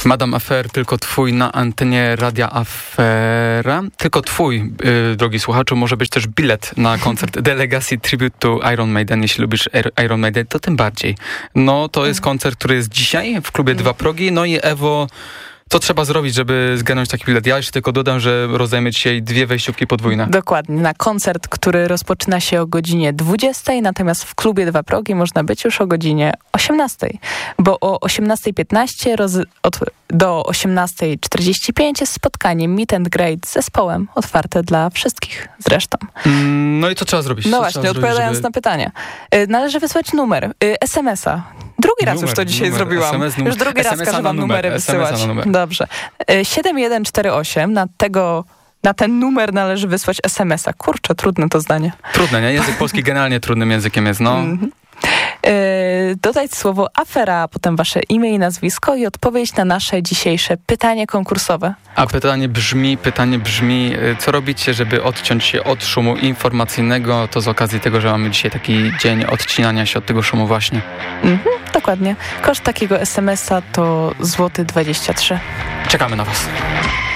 Madame Affair, tylko twój na antenie Radia Afera. Tylko twój, drogi słuchaczu, może być też bilet na koncert The Legacy Tribute to Iron Maiden. Jeśli lubisz Iron Maiden, to tym bardziej. No, to jest koncert, który jest dzisiaj w klubie Dwa Progi. No i Ewo, co trzeba zrobić, żeby zgarnąć taki bilet? Ja jeszcze tylko dodam, że rozdajemy dzisiaj 2 wejściówki podwójne. Dokładnie, na koncert, który rozpoczyna się o godzinie 20, natomiast w klubie Dwa Progi można być już o godzinie 18, bo o 18:15 do 18:45 jest spotkanie Meet and Greet z zespołem, otwarte dla wszystkich zresztą. No i co trzeba zrobić? No właśnie, odpowiadając na pytanie. Należy wysłać numer, SMS-a. Drugi raz już to dzisiaj zrobiłam. Już drugi raz każę wam numery wysyłać. Dobrze. 7148 na ten numer należy wysłać SMS-a. Kurczę, trudne to zdanie. Trudne, nie? Język polski generalnie trudnym językiem jest, no. Dodać słowo afera, a potem wasze imię i nazwisko i odpowiedź na nasze dzisiejsze pytanie konkursowe. A pytanie brzmi, co robicie, żeby odciąć się od szumu informacyjnego? To z okazji tego, że mamy dzisiaj taki dzień odcinania się od tego szumu właśnie. Dokładnie. Koszt takiego SMS-a to złoty 23. Czekamy na was.